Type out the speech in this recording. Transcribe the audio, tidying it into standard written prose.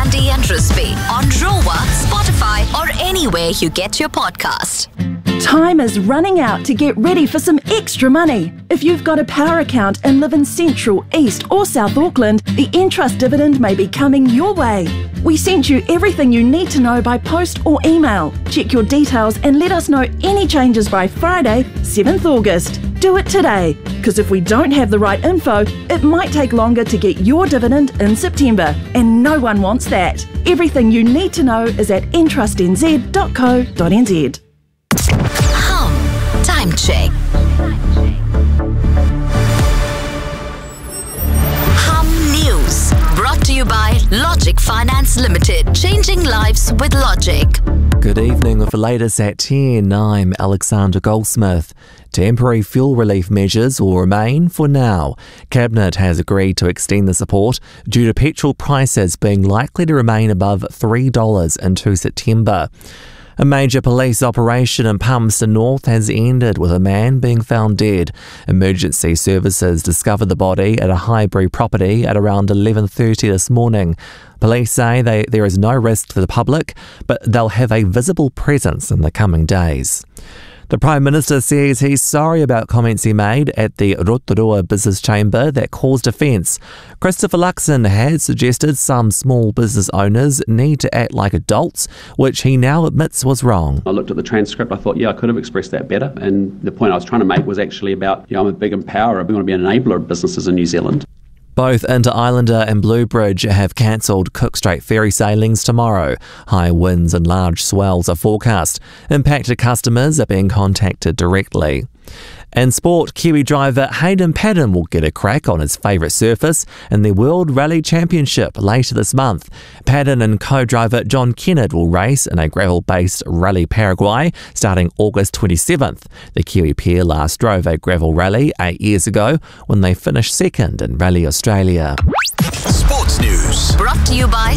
Andy and Rizvi on Rover, Spotify or anywhere you get your podcast. Time is running out to get ready for some extra money. If you've got a power account and live in Central, East or South Auckland, the Entrust dividend may be coming your way. We sent you everything you need to know by post or email. Check your details and let us know any changes by Friday, 7th August. Do it today, because if we don't have the right info, it might take longer to get your dividend in September, and no one wants that. Everything you need to know is at entrustnz.co.nz. Time check. News brought to you by Logic Finance Limited, changing lives with Logic. Good evening. With the latest at 10, I'm Alexander Goldsmith. Temporary fuel relief measures will remain for now. Cabinet has agreed to extend the support due to petrol prices being likely to remain above $3 into September. A major police operation in Palmerston North has ended with a man being found dead. Emergency services discovered the body at a Highbury property at around 11:30 this morning. Police say there is no risk to the public, but they'll have a visible presence in the coming days. The Prime Minister says he's sorry about comments he made at the Rotorua Business Chamber that caused offence. Christopher Luxon had suggested some small business owners need to act like adults, which he now admits was wrong. I looked at the transcript, I thought, I could have expressed that better. And the point I was trying to make was actually about, I'm a big empowerer. We want to be an enabler of businesses in New Zealand. Both Inter Islander and Bluebridge have cancelled Cook Strait ferry sailings tomorrow. High winds and large swells are forecast. Impacted customers are being contacted directly. In sport, Kiwi driver Hayden Paddon will get a crack on his favourite surface in the World Rally Championship later this month. Paddon and co-driver John Kennard will race in a gravel-based Rally Paraguay starting August 27th. The Kiwi pair last drove a gravel rally 8 years ago when they finished second in Rally Australia. Sports News Brought to you by